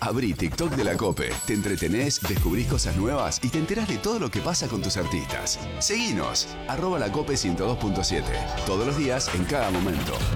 Abrí TikTok de la COPE. Te entretenés, descubrís cosas nuevas y te enterás de todo lo que pasa con tus artistas. Seguinos, @lacope102.7. Todos los días, en cada momento.